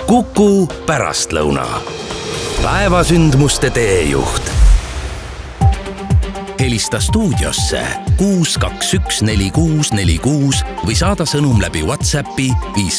Kuku pärastlõuna. Päevasündmuste teejuht. Helista stuudiosse 6214646 või saada sõnum läbi WhatsAppi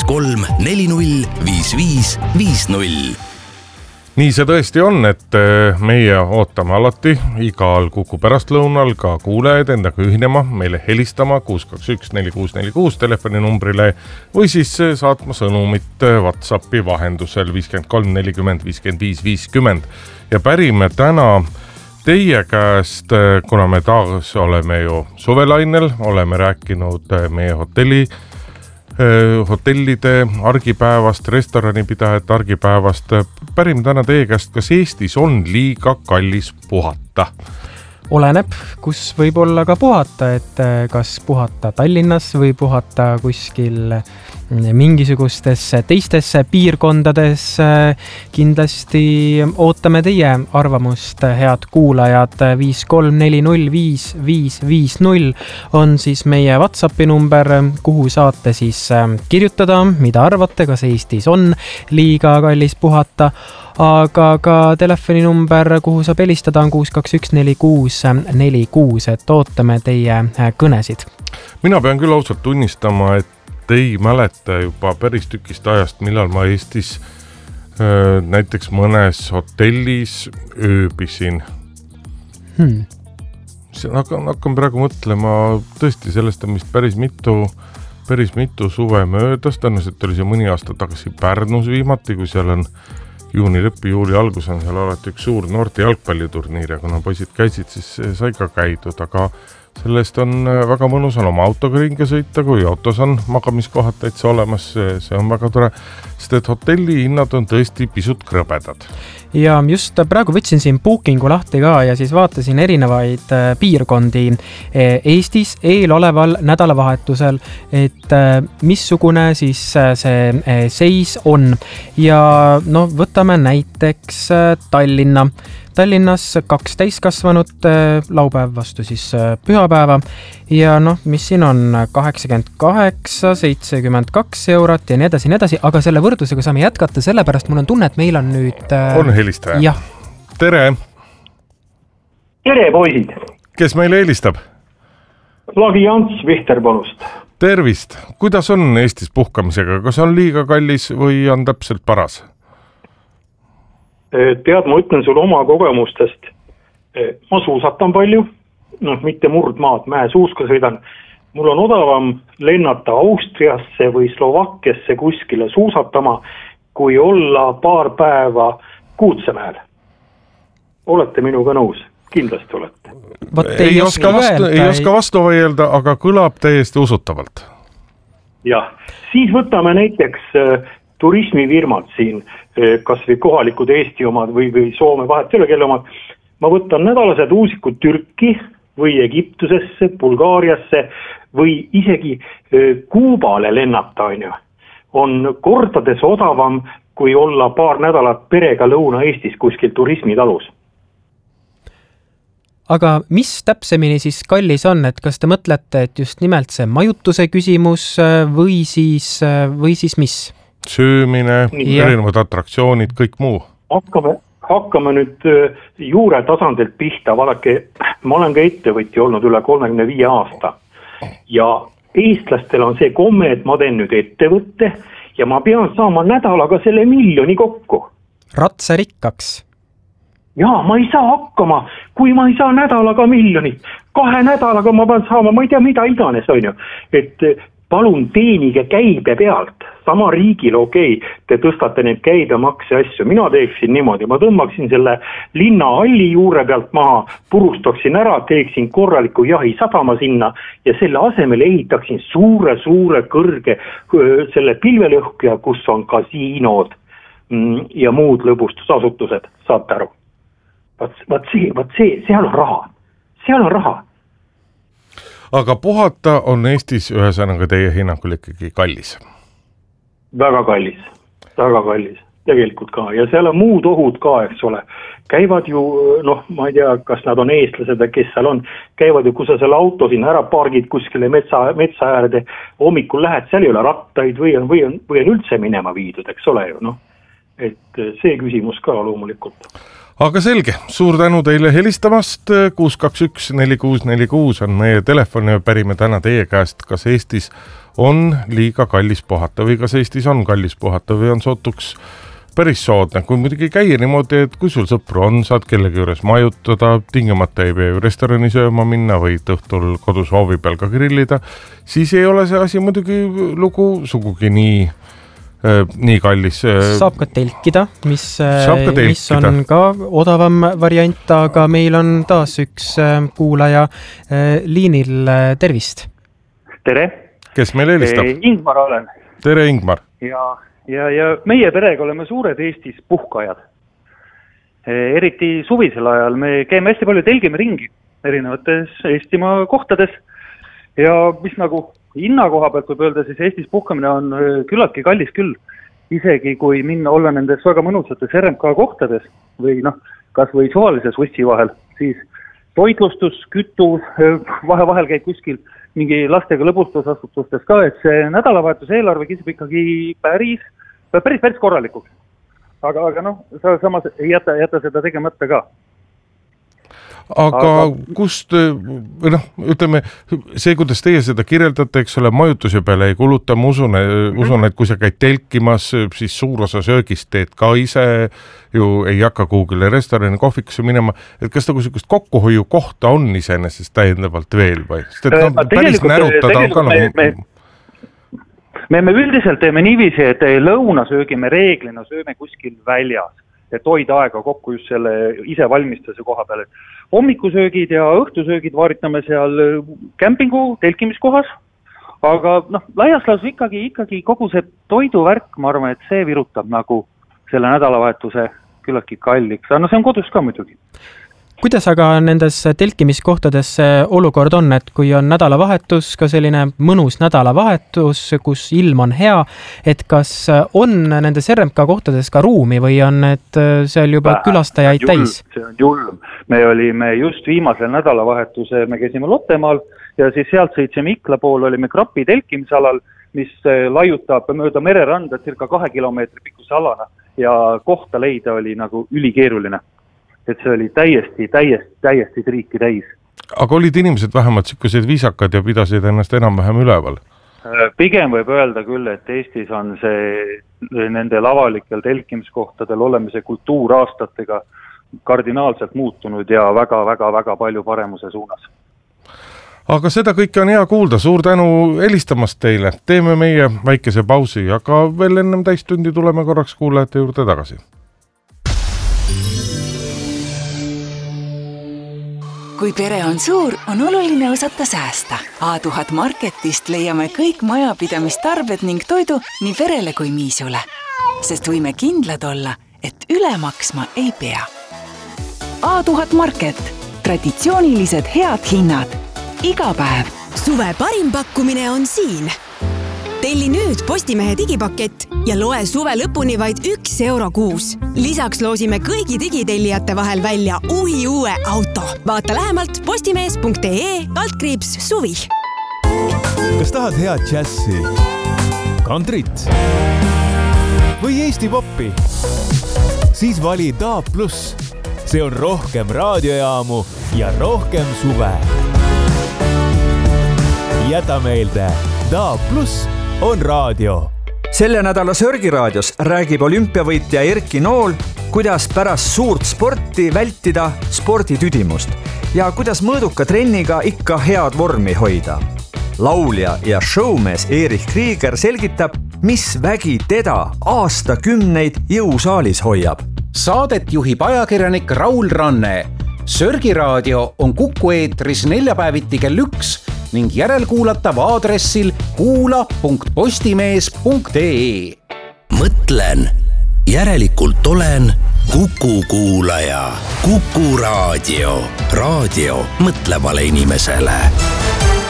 53405550. Nii see tõesti on, et meie ootame alati igal Kuku pärastlõunal ka kuulajaid endaga ühinema, meile helistama 6214646 telefoninumbrile või siis saatma sõnumit WhatsAppi vahendusel 53405550. Ja pärime täna teie käest, kuna me taas oleme ju suvelainel, oleme rääkinud meie hotellide argipäevast, restoranipidajate argipäevast. Pärime täna teie käest, kas Eestis on liiga kallis puhata? Oleneb, kus võib olla ka puhata, et kas puhata Tallinnas või puhata kuskil mingisugustes teistes piirkondades. Kindlasti ootame teie arvamust, head kuulajad. 53405550 on siis meie WhatsAppi number, kuhu saate siis kirjutada, mida arvate, kas Eestis on liiga kallis puhata. Aga ka telefoninumber, kuhu saab helistada, on 6214646, et ootame teie kõnesid. Mina pean küll ausalt tunnistama, et ei mäleta juba päris tükist ajast, millal ma Eestis näiteks mõnes hotellis ööbisin. Hakkan praegu mõtlema tõesti sellest, on vist päris mitu suve möödas. Tõenäoliselt oli see mõni aasta tagasi Pärnus viimati, kui seal on juuni lõppi, juuli algus on seal alati üks suur noorte jalgpalliturniir ja kuna poisid käisid, siis sai ka käidud, aga sellest on väga mõnus on oma autoga ringi sõita, kui autos on magamiskohad täitsa olemas, see on väga tore, sest et hotelli hinnad on tõesti pisut krõbedad. Ja just praegu võtsin siin Bookingu lahti ka ja siis vaatasin erinevaid piirkondi Eestis eeloleval nädalavahetusel, et missugune siis see seis on. Ja võtame näiteks Tallinna. Tallinnas 2 täiskasvanut, laupäev vastu siis pühapäeva ja mis siin on 88, 72 eurot ja nii edasi, aga selle võrdlusega saame jätkata, sellepärast mul on tunne, et meil on nüüd... On helistaja? Jah. Tere! Tere, poisid! Kes meile helistab? Lagi Ants Vihterpalust. Tervist! Kuidas on Eestis puhkamisega? Kas on liiga kallis või on täpselt paras? Tead, ma ütlen sulle oma kogemustest. Ma suusatan palju, mitte murdmaad, mäesuuska sõidan. Mul on odavam lennata Austriasse või Slovakkiasse kuskile suusatama, kui olla paar päeva Kuutsemäel. Olete minuga nõus? Kindlasti olete. Ei oska vastu vaielda, aga kõlab täiesti usutavalt. Jah, siis võtame näiteks turismifirmad siin, kas või kohalikud Eesti omad või Soome vahet selle kelle omad. Ma võtan nädalased uusikud Türki või Egiptusesse, Bulgaariasse või isegi Kuubale lennata, on kordades odavam, kui olla paar nädalat perega Lõuna-Eestis kuskil turismitalus. Aga mis täpsemini siis kallis on, et kas te mõtlete, et just nimelt see majutuse küsimus või siis mis? Söömine, erinevad atraktsioonid, kõik muu. Hakkame nüüd juure tasandilt pihta. Vaadake, ma olen ka ettevõtja olnud üle 35 aasta ja eestlastel on see komme, et ma teen nüüd ettevõtte ja ma pean saama nädalaga selle 1 miljoni kokku. Ratsarikkaks. Jaa, ma ei saa hakkama, kui ma ei saa nädalaga 1 miljonit. 2 nädalaga ma pean saama, ma ei tea, mida iganes, et palun teenige käibe pealt. Sama riigil te tõstate need käibemakse asju. Mina teeksin niimoodi, ma tõmbaksin selle linnahalli juure pealt maha, purustaksin ära, teeksin korraliku jahisadama sinna ja selle asemel ehitaksin suure kõrge selle pilvelõhkuja, kus on kasiinod ja muud lõbustusasutused, saate aru. Vaat see, seal on raha. Aga puhata on Eestis ühesõnaga teie hinnangul ikkagi kallis? Väga kallis, tegelikult ka. Ja seal on muud ohud ka, eks ole. Käivad ju, ma ei tea, kas nad on eestlased või kes seal on, käivad ju, kui sa selle auto siin ära pargid kuskile metsa äärde, hommikul lähed, seal ei ole rattaid või on üldse minema viidud, eks ole ju, et see küsimus ka loomulikult. Aga selge, suur tänu teile helistamast, 621-4646 on meie telefon ja pärime täna teie käest, kas Eestis on liiga kallis puhata või kas Eestis on kallis puhata või on sootuks päris soodne, kui muidugi käia niimoodi, et kui sul sõpru on, saad kellegi juures majutada, tingimata ei pea ju restorani sööma minna või õhtul kodus hoovi peal ka grillida, siis ei ole see asi muidugi lugu sugugi nii kallis. Saab ka telkida, mis on ka odavam variant, aga meil on taas üks kuulaja liinil, tervist. Tere. Kes meil helistab? Ingmar olen. Tere, Ingmar. Ja meie perega oleme suured Eestis puhkajad. Eriti suvisel ajal me käime hästi palju, telgime ringi erinevates Eestimaa kohtades ja mis nagu hinna koha pealt võib öelda, siis Eestis puhkamine on küllaltki kallis küll, isegi kui minna olla nendes väga mõnusates RMK kohtades või kas või suvalise sussi vahel, siis toitlustus, kütus, vahel käib kuskil mingi lastega lõbustusasutustes ka, et see nädalavahetuse eelarve kisub ikkagi päris korralikuks. Aga samas ei jäta seda tegemata ka. Aga kust, ütleme, see, kuidas teie seda kirjeldate, eks ole, majutuse peale ei kuluta, ma usun, et kui sa käid telkimas, siis suur osa söögist teed ka ise, ju ei hakka kuhugile restorani, kohvikusse minema, et kas nagu sellist kokkuhoiu kohta on iseenesest täiendavalt veel või? Päris närutada on ka me üldiselt teeme niiviisi, et lõunasöögi me reeglina sööme kuskil väljas, et hoida aega kokku just selle ise valmistuse koha peal. Hommikusöögid ja õhtusöögid vaaritame seal kämpingu telkimiskohas, aga laias laas ikkagi kogu see toiduvärk, ma arvan, et see virutab nagu selle nädalavahetuse küllaltki kalliks. No see on kodus ka muidugi. Kuidas aga nendes telkimiskohtades olukord on, et kui on nädalavahetus, ka selline mõnus nädalavahetus, kus ilm on hea, et kas on nendes RMK kohtades ka ruumi või on need seal juba külastajaid täis? See on julm. Me olime just viimasel nädalavahetuse, me käisime Lottemaal ja siis sealt sõitsime Ikla pool, olime Krapi telkimisalal, mis laiutab mööda mereranda circa 2 kilomeetri pikkuse alana ja kohta leida oli nagu ülikeeruline. Et see oli täiesti triiki täis. Aga olid inimesed vähemalt sellised viisakad ja pidasid ennast enam-vähem üleval? Pigem võib öelda küll, et Eestis on see nendel avalikel telkimiskohtadel olemise kultuur aastatega kardinaalselt muutunud ja väga palju paremuse suunas. Aga seda kõike on hea kuulda, suur tänu helistamast teile. Teeme meie väikese pausi, aga veel ennem täistundi tuleme korraks kuulajate juurde tagasi. Kui pere on suur, on oluline osata säästa. A1000 Marketist leiame kõik majapidamistarbed ning toidu nii perele kui miisule. Sest võime kindlad olla, et üle maksma ei pea. A1000 Market. Traditsioonilised head hinnad. Iga päev. Suve parim pakkumine on siin. Telli nüüd Postimehe digipakett ja loe suve lõpuni vaid €1 kuus. Lisaks loosime kõigi digitellijate vahel välja uue auto. Vaata lähemalt postimees.ee/suvi. Kas tahad head džässi, kantrit või Eesti poppi? Siis vali DAB+. See on rohkem raadiojaamu ja rohkem suve. Jäta meelde, DAB+ on raadio. Selle nädala Sörgiraadios räägib olümpiavõitja Erki Nool, kuidas pärast suurt sporti vältida sporditüdimust ja kuidas mõõduka trenniga ikka head vormi hoida. Laulja ja showmees Erich Krieger selgitab, mis vägi teda aastakümneid jõusaalis hoiab. Saadet juhib ajakirjanik Raul Ranne. Sörgiraadio on Kuku eetris neljapäeviti kell 1 ning järelkuulatav aadressil kuula.postimees.ee. Mõtlen, järelikult olen Kuku kuulaja. Kuku raadio. Raadio mõtlevale inimesele.